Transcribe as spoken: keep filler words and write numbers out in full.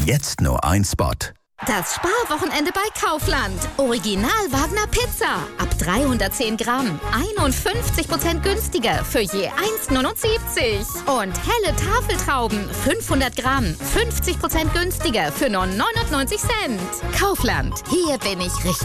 Jetzt nur ein Spot. Das Sparwochenende bei Kaufland. Original Wagner Pizza. Ab dreihundertzehn Gramm. einundfünfzig Prozent günstiger für je eins neunundsiebzig. Und helle Tafeltrauben. fünfhundert Gramm. fünfzig Prozent günstiger für nur neunundneunzig Cent. Kaufland. Hier bin ich richtig.